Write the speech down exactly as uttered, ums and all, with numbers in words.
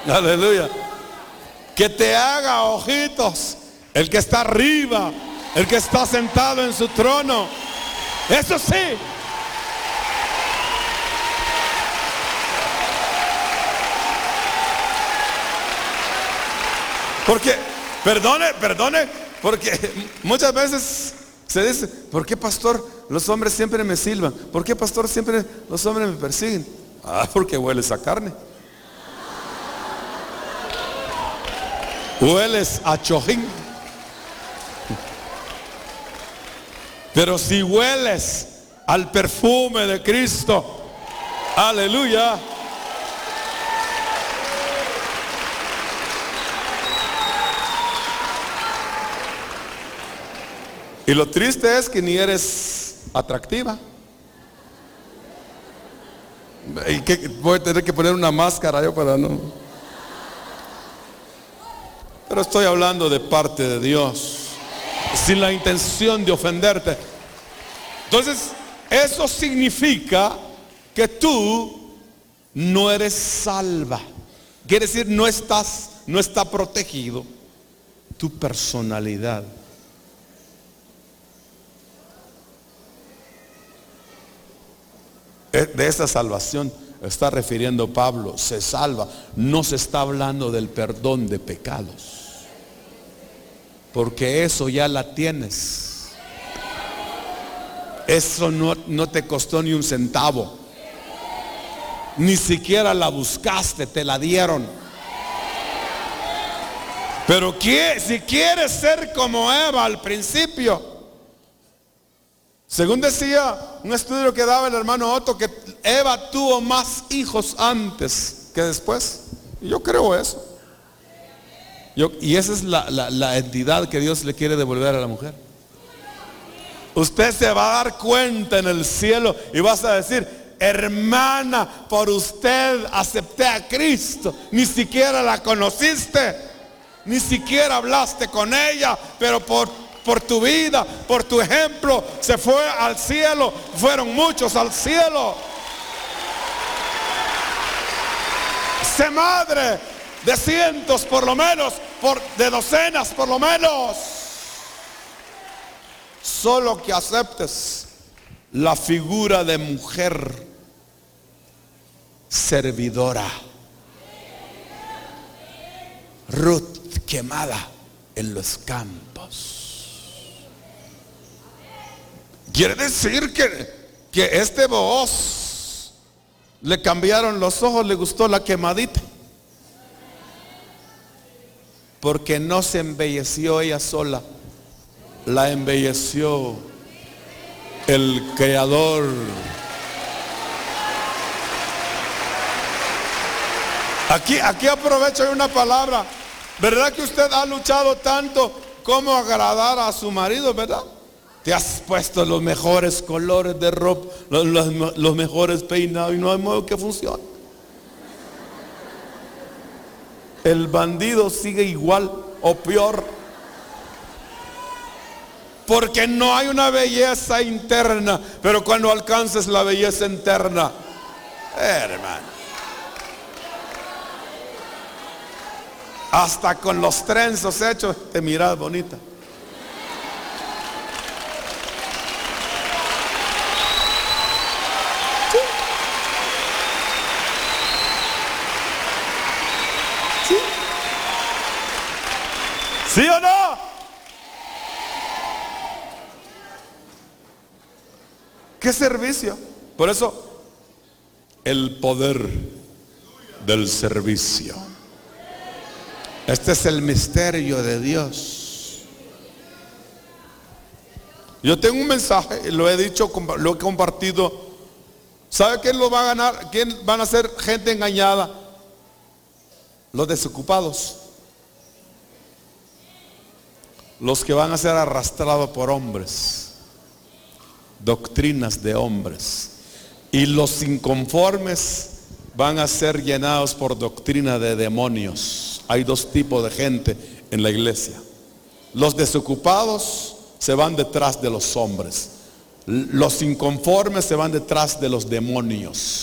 Aleluya. Que te haga ojitos el que está arriba, el que está sentado en su trono. Eso sí. Porque, perdone, perdone, porque muchas veces se dice, ¿por qué, pastor, los hombres siempre me silban? ¿Por qué, pastor, siempre los hombres me persiguen? Ah, porque hueles a carne. Hueles a chojín. Pero si hueles al perfume de Cristo, aleluya. Y lo triste es que ni eres atractiva. Y que voy a tener que poner una máscara yo para no. Pero estoy hablando de parte de Dios, sin la intención de ofenderte. Entonces, eso significa que tú no eres salva. Quiere decir, no estás, no está protegido tu personalidad. De esa salvación está refiriendo Pablo. Se salva. No se está hablando del perdón de pecados, porque eso ya la tienes. Eso no, no te costó ni un centavo. Ni siquiera la buscaste, te la dieron. Pero ¿qué, si quieres ser como Eva al principio? Según decía un estudio que daba el hermano Otto, que Eva tuvo más hijos antes que después. Y yo creo eso. Yo, y esa es la, la, la entidad que Dios le quiere devolver a la mujer. Usted se va a dar cuenta en el cielo y vas a decir, hermana, por usted acepté a Cristo. Ni siquiera la conociste, ni siquiera hablaste con ella, pero por Por tu vida, por tu ejemplo, se fue al cielo. Fueron muchos al cielo. Sé madre de cientos por lo menos, por, de docenas por lo menos. Solo que aceptes la figura de mujer servidora. Ruth quemada en los campos. Quiere decir que, que este Booz le cambiaron los ojos, le gustó la quemadita. Porque no se embelleció ella sola, la embelleció el Creador. Aquí, aquí aprovecho una palabra. ¿Verdad que usted ha luchado tanto como agradar a su marido, verdad? Te has puesto los mejores colores de ropa, los, los, los mejores peinados y no hay modo que funcione. El bandido sigue igual o peor. Porque no hay una belleza interna, pero cuando alcances la belleza interna, hermano, hasta con los trenzos hechos te miras bonita. ¿Sí o no? ¿Qué servicio? Por eso, el poder del servicio. Este es el misterio de Dios. Yo tengo un mensaje, lo he dicho, lo he compartido. ¿Sabe quién lo va a ganar? ¿Quién van a ser gente engañada? Los desocupados. Los que van a ser arrastrados por hombres, doctrinas de hombres. Y los inconformes van a ser llenados por doctrina de demonios. Hay dos tipos de gente en la iglesia. Los desocupados se van detrás de los hombres. Los inconformes se van detrás de los demonios.